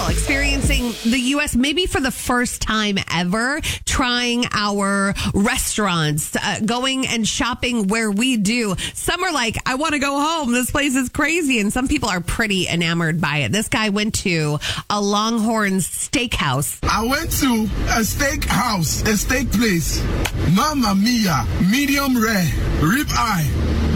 experiencing the U.S. maybe for the first time ever, trying our restaurants, going and shopping where we do. Some are like, I want to go home. This place is crazy. And some people are pretty enamored by it. This guy went to a Longhorn Steakhouse. I went to a steak house, a steak place. Mamma mia, medium rare, rib eye.